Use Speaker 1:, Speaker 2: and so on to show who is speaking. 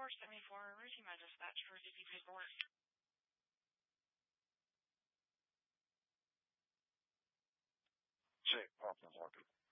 Speaker 1: 474, routine my dispatch for duty paperwork.
Speaker 2: Jake, Poplar Market.